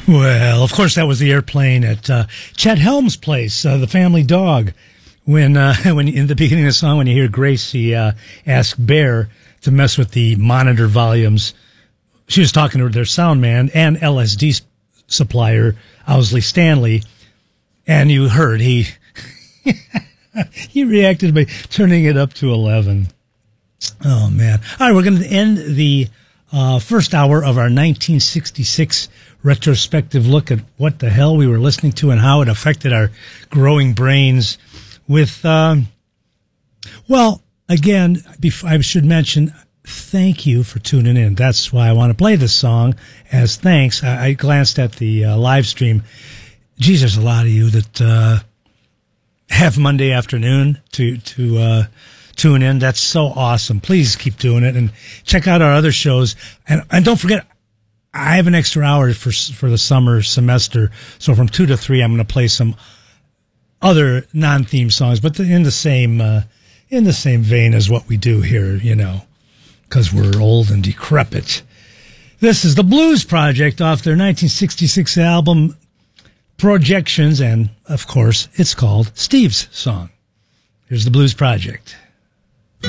Well, of course, that was the airplane at Chet Helms' place, the family dog. When in the beginning of the song, when you hear Gracie ask Bear to mess with the monitor volumes, she was talking to their sound man and LSD supplier, Owsley Stanley, and you heard he reacted by turning it up to 11. Oh, man. All right, we're going to end the first hour of our 1966 retrospective look at what the hell we were listening to and how it affected our growing brains with, well, again, I should mention, thank you for tuning in. That's why I want to play this song as thanks. I glanced at the live stream. Geez, there's a lot of you that have Monday afternoon to tune in. That's so awesome. Please keep doing it and check out our other shows. And don't forget, I have an extra hour for the summer semester. So from 2 to 3, I'm going to play some other non-theme songs, but in the same vein as what we do here, you know, because we're old and decrepit. This is the Blues Project off their 1966 album Projections, and of course, it's called Steve's Song. Here's the Blues Project.